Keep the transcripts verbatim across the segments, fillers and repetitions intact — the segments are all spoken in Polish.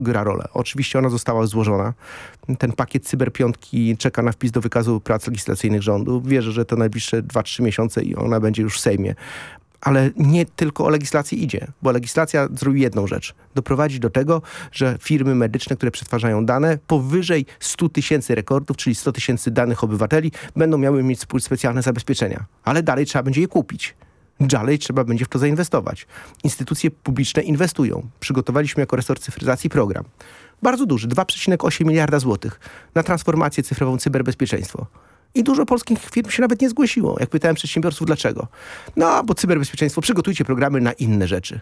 gra rolę. Oczywiście ona została złożona. Ten pakiet cyberpiątki czeka na wpis do wykazu prac legislacyjnych rządu. Wierzę, że to najbliższe dwa trzy miesiące i ona będzie już w Sejmie. Ale nie tylko o legislację idzie, bo legislacja zrobi jedną rzecz. Doprowadzi do tego, że firmy medyczne, które przetwarzają dane powyżej stu tysięcy rekordów, czyli sto tysięcy danych obywateli, będą miały mieć specjalne zabezpieczenia. Ale dalej trzeba będzie je kupić. Dalej trzeba będzie w to zainwestować. Instytucje publiczne inwestują. Przygotowaliśmy jako resort cyfryzacji program. Bardzo duży, dwa przecinek osiem miliarda złotych na transformację cyfrową, cyberbezpieczeństwo. I dużo polskich firm się nawet nie zgłosiło. Jak pytałem przedsiębiorców, dlaczego? No, bo cyberbezpieczeństwo, przygotujcie programy na inne rzeczy.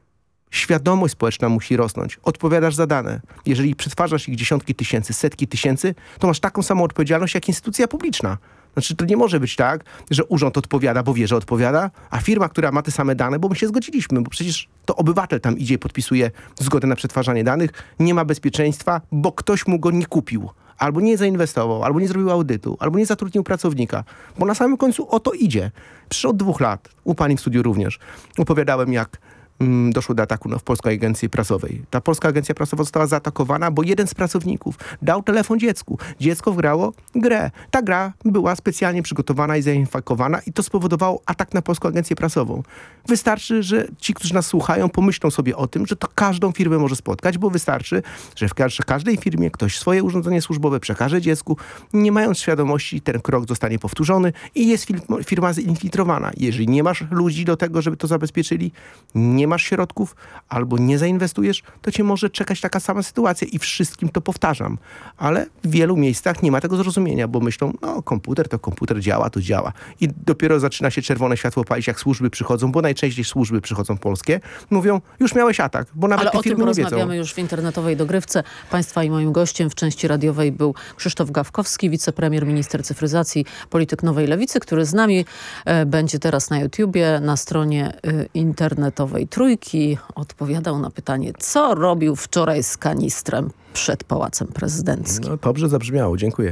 Świadomość społeczna musi rosnąć. Odpowiadasz za dane. Jeżeli przetwarzasz ich dziesiątki tysięcy, setki tysięcy, to masz taką samą odpowiedzialność jak instytucja publiczna. Znaczy, to nie może być tak, że urząd odpowiada, bo wie, że odpowiada, a firma, która ma te same dane, bo my się zgodziliśmy, bo przecież to obywatel tam idzie i podpisuje zgodę na przetwarzanie danych, nie ma bezpieczeństwa, bo ktoś mu go nie kupił. Albo nie zainwestował, albo nie zrobił audytu, albo nie zatrudnił pracownika. Bo na samym końcu o to idzie. Przecież od dwóch lat, u pani w studiu również, opowiadałem, jak mm, doszło do ataku no, w Polskiej Agencji Prasowej. Ta Polska Agencja Prasowa została zaatakowana, bo jeden z pracowników dał telefon dziecku. Dziecko wgrało grę. Ta gra była specjalnie przygotowana i zainfekowana i to spowodowało atak na Polską Agencję Prasową. Wystarczy, że ci, którzy nas słuchają, pomyślą sobie o tym, że to każdą firmę może spotkać, bo wystarczy, że w każdej firmie ktoś swoje urządzenie służbowe przekaże dziecku, nie mając świadomości, ten krok zostanie powtórzony i jest firma zinfiltrowana. Jeżeli nie masz ludzi do tego, żeby to zabezpieczyli, nie masz środków albo nie zainwestujesz, to cię może czekać taka sama sytuacja i wszystkim to powtarzam. Ale w wielu miejscach nie ma tego zrozumienia, bo myślą, no komputer to komputer, działa, to działa. I dopiero zaczyna się czerwone światło palić, jak służby przychodzą, bo najczęściej służby przychodzą polskie, mówią, już miałeś atak, bo nawet Ale te o firmy tym nie wiedzą. porozmawiamy już w internetowej dogrywce. Państwa i moim gościem w części radiowej był Krzysztof Gawkowski, wicepremier, minister cyfryzacji, polityk Nowej Lewicy, który z nami e, będzie teraz na YouTubie, na stronie e, internetowej Trójki. Odpowiadał na pytanie, co robił wczoraj z kanistrem przed Pałacem Prezydenckim. No dobrze zabrzmiało, dziękuję.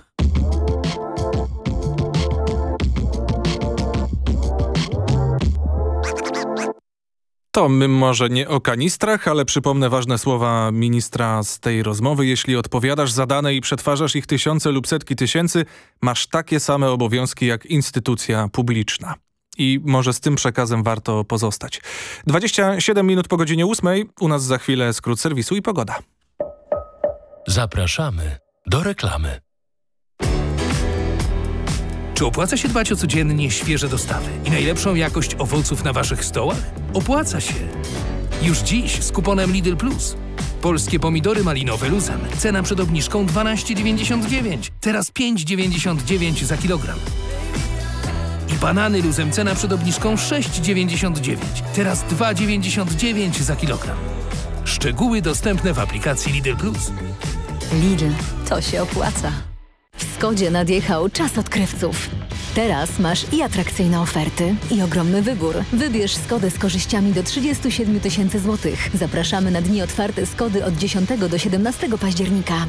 To my może nie o kanistrach, ale przypomnę ważne słowa ministra z tej rozmowy. Jeśli odpowiadasz za dane i przetwarzasz ich tysiące lub setki tysięcy, masz takie same obowiązki jak instytucja publiczna. I może z tym przekazem warto pozostać. dwadzieścia siedem minut po godzinie ósmej. U nas za chwilę skrót serwisu i pogoda. Zapraszamy do reklamy. Czy opłaca się dbać o codziennie świeże dostawy i najlepszą jakość owoców na waszych stołach? Opłaca się! Już dziś z kuponem Lidl Plus. Polskie pomidory malinowe luzem. Cena przed obniżką dwanaście dziewięćdziesiąt dziewięć. Teraz pięć dziewięćdziesiąt dziewięć za kilogram. I banany luzem. Cena przed obniżką sześć dziewięćdziesiąt dziewięć. Teraz dwa dziewięćdziesiąt dziewięć za kilogram. Szczegóły dostępne w aplikacji Lidl Plus. Lidl, to się opłaca. W Skodzie nadjechał czas odkrywców. Teraz masz i atrakcyjne oferty, i ogromny wybór. Wybierz Skodę z korzyściami do trzydzieści siedem tysięcy złotych. Zapraszamy na dni otwarte Skody od dziesiątego do siedemnastego października.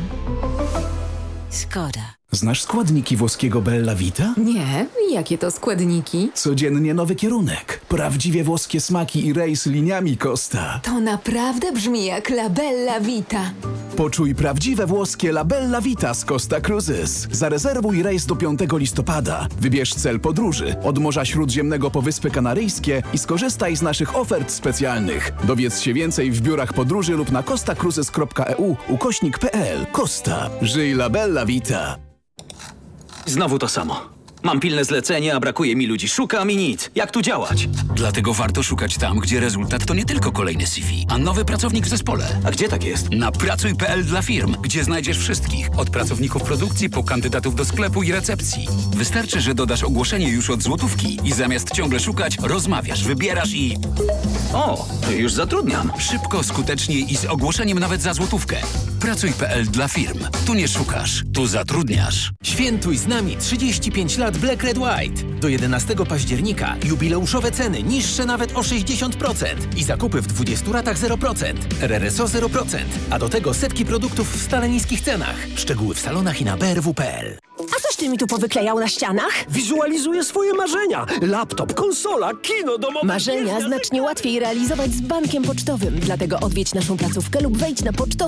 Skoda. Znasz składniki włoskiego Bella Vita? Nie, jakie to składniki? Codziennie nowy kierunek. Prawdziwie włoskie smaki i rejs liniami Costa. To naprawdę brzmi jak La Bella Vita. Poczuj prawdziwe włoskie La Bella Vita z Costa Cruises. Zarezerwuj rejs do piątego listopada. Wybierz cel podróży od Morza Śródziemnego po Wyspy Kanaryjskie i skorzystaj z naszych ofert specjalnych. Dowiedz się więcej w biurach podróży lub na costa cruises kropka e u ukośnik kropka p l. Costa. Żyj La Bella Vita. Znowu to samo. Mam pilne zlecenie, a brakuje mi ludzi. Szukam i nic. Jak tu działać? Dlatego warto szukać tam, gdzie rezultat to nie tylko kolejny C V, a nowy pracownik w zespole. A gdzie tak jest? Na pracuj kropka p l dla firm, gdzie znajdziesz wszystkich. Od pracowników produkcji po kandydatów do sklepu i recepcji. Wystarczy, że dodasz ogłoszenie już od złotówki i zamiast ciągle szukać, rozmawiasz, wybierasz i... O, już zatrudniam. Szybko, skutecznie i z ogłoszeniem nawet za złotówkę. pracuj kropka p l dla firm. Tu nie szukasz, tu zatrudniasz. Świętuj z nami trzydzieści pięć lat Black Red White. Do jedenastego października jubileuszowe ceny niższe nawet o sześćdziesiąt procent i zakupy w dwudziestu ratach zero procent. R R S O zero procent. A do tego setki produktów w stale niskich cenach. Szczegóły w salonach i na b r w kropka p l. A coś ty mi tu powyklejał na ścianach? Wizualizuję swoje marzenia. Laptop, konsola, kino domowe... Marzenia znacznie łatwiej realizować z bankiem pocztowym. Dlatego odwiedź naszą placówkę lub wejdź na pocztowym